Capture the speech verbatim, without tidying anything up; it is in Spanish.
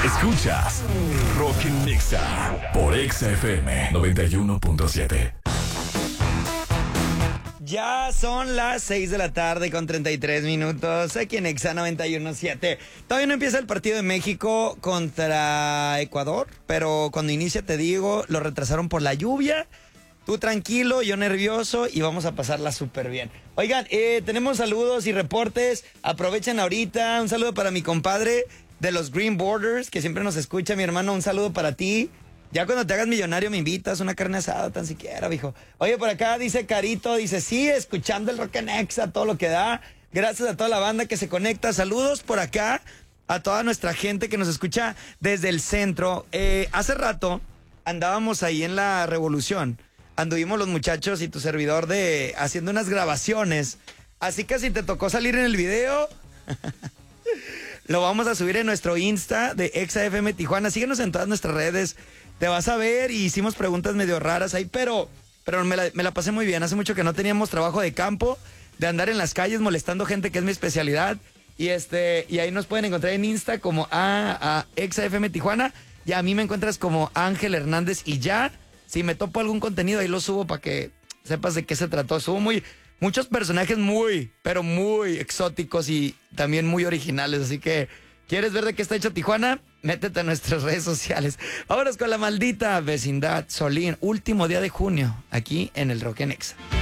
Escuchas Rock en Nexa por Exa F M noventa y uno punto siete. Ya son las seis de la tarde con treinta y tres minutos aquí en Exa noventa y uno punto siete. Todavía no empieza el partido de México contra Ecuador, pero cuando inicia te digo, lo retrasaron por la lluvia. Tú tranquilo, yo nervioso y vamos a pasarla súper bien. Oigan, eh, tenemos saludos y reportes. Aprovechen ahorita. Un saludo para mi compadre de los Green Borders, que siempre nos escucha, mi hermano. Un saludo para ti. Ya cuando te hagas millonario me invitas una carne asada tan siquiera, viejo. Oye, por acá dice Carito, dice, sí, escuchando el Rock en Exa, todo lo que da. Gracias a toda la banda que se conecta. Saludos por acá a toda nuestra gente que nos escucha desde el centro. Eh, hace rato andábamos ahí en la Revolución. Anduvimos los muchachos y tu servidor de haciendo unas grabaciones. Así que si te tocó salir en el video, lo vamos a subir en nuestro Insta de Exa F M Tijuana. Síguenos en todas nuestras redes. Te vas a ver y hicimos preguntas medio raras ahí, pero, pero me, la, me la pasé muy bien. Hace mucho que no teníamos trabajo de campo, de andar en las calles molestando gente, que es mi especialidad. Y este y ahí nos pueden encontrar en Insta como a, a Exa F M Tijuana. Y a mí me encuentras como Ángel Hernández y ya. Si me topo algún contenido, ahí lo subo para que sepas de qué se trató. Subo muy, muchos personajes muy, pero muy exóticos y también muy originales. Así que, ¿quieres ver de qué está hecho Tijuana? Métete a nuestras redes sociales. Vámonos con la maldita vecindad. Solín, último día de junio, aquí en el Rock en Exa.